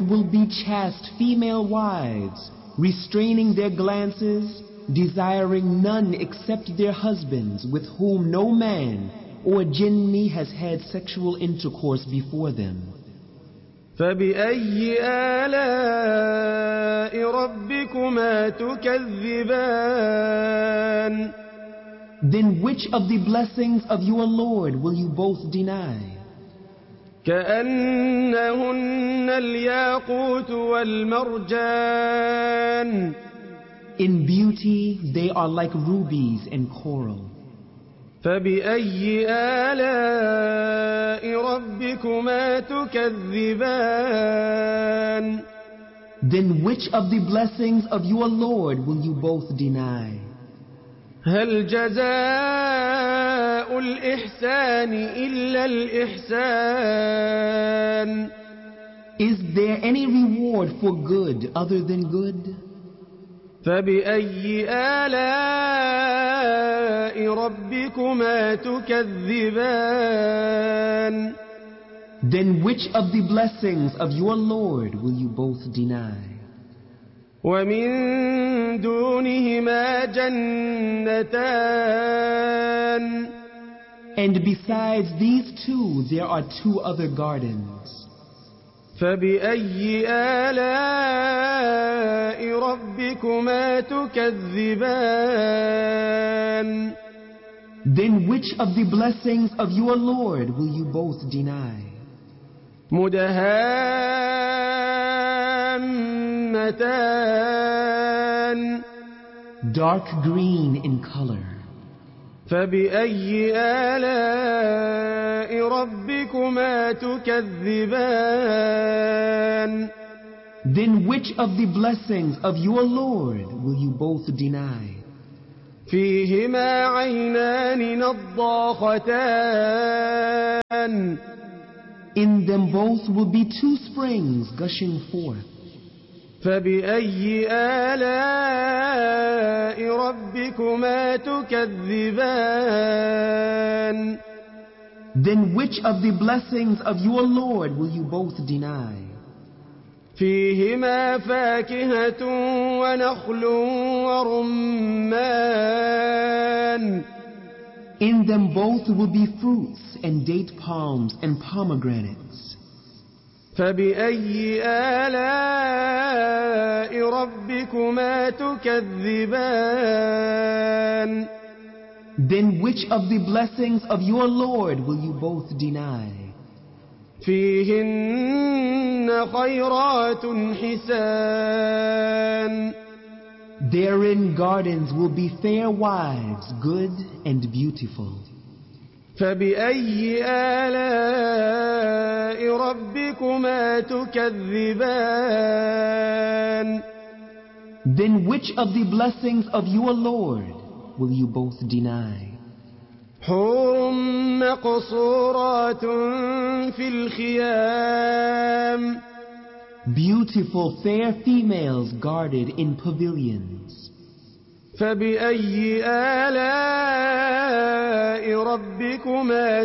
will be chaste female wives, restraining their glances, desiring none except their husbands, with whom no man or jinni has had sexual intercourse before them. فبأي آلاء ربكما تكذبان Then which of the blessings of your Lord will you both deny? كأنهن الياقوت والمرجان In beauty they are like rubies and coral. فبأي آلاء ربكما تكذبان Then which of the blessings of your Lord will you both deny? هل جزاء الإحسان إلا الإحسان Is there any reward for good other than good? فبأي آلاء ربكما تكذبان Then which of the blessings of your Lord will you both deny? ومن دونهما جنتان And besides these two there are two other gardens. فبأي آلاء ربكما تكذبان Then which of the blessings of your Lord will you both deny? مدهامتان Dark green in color. فبأي آلاء ربكما تكذبان Then which of the blessings of your Lord will you both deny? فيهما عينان نضاختان In them both will be two springs gushing forth. فبأي آلاء ربكما تكذبان Then which of the blessings of your Lord will you both deny? فيهما فاكهة ونخل ورمان In them both will be fruits and date palms and pomegranates. فبأي آلاء ربكما تكذبان Then which of the blessings of your Lord will you both deny? فيهن خيرات حسان Therein gardens will be fair wives, good and beautiful. فبأي آلاء ربكما تكذبان Then which of the blessings of your Lord will you both deny? حور مقصورات في الخيام Beautiful fair females guarded in pavilions. فبأي آلاء ربكما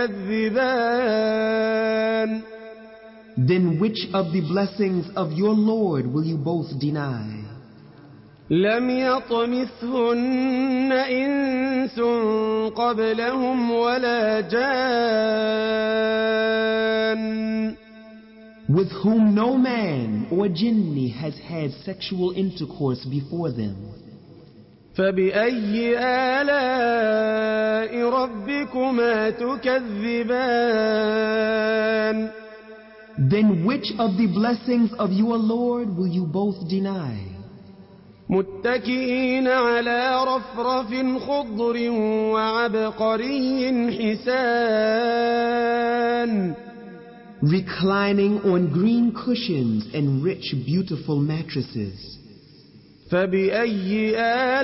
تكذبان Then which of the blessings of your Lord will you both deny? لم يطمثهن إنس قبلهم ولا جان With whom no man or jinni has had sexual intercourse before them. فبأي آلاء ربكما تكذبان Then which of the blessings of your Lord will you both deny? متكئين على رفرف خضر وعبقري حسان Reclining on green cushions and rich beautiful mattresses. فبأي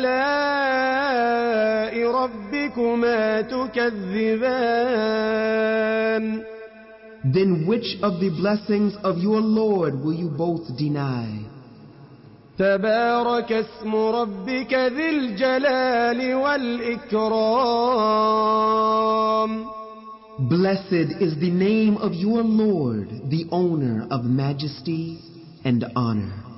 آلاء ربكما تكذبان Then which of the blessings of your Lord will you both deny? تبارك اسم ربك ذي الجلال والإكرام Blessed is the name of your Lord, the owner of majesty and honor.